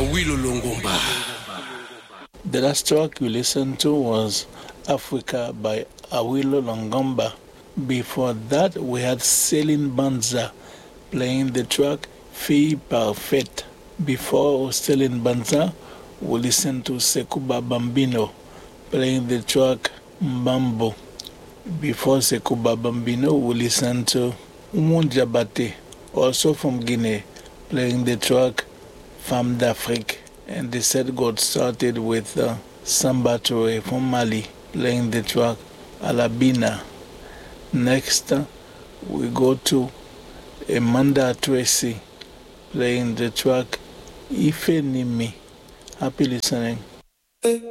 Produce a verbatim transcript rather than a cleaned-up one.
Awilo Longomba. The last track you listened to was Africa by Awilo Longomba. Before that, we had Céline Banza playing the track Fille Parfaite. Before Céline Banza, we listened to Sekuba Bambino playing the track Mbambo. Before Sekuba Bambino, we listened to Oumou Diabaté, also from Guinea, playing the track Femme d'Afrique. And the set got started with uh, Samba Touré from Mali, playing the track Alabina. Next, uh, we go to Amanda Tracy, playing the track Ife Nimi. Happy listening.